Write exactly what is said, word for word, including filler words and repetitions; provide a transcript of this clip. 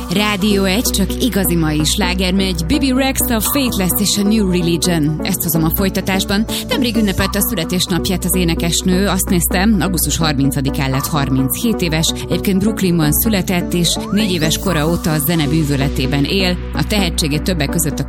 Rádió egy, csak igazi mai sláger megy. Bibi Rexa, a Faithless és a New Religion. Ezt hozom a folytatásban. Nemrég ünnepelte a születésnapját az énekesnő. Azt néztem, augusztus harmincadikán lett harminchét éves. Egyébként Brooklynban született, és négy éves kora óta a zene bűvöletében él. A tehetségét többek között a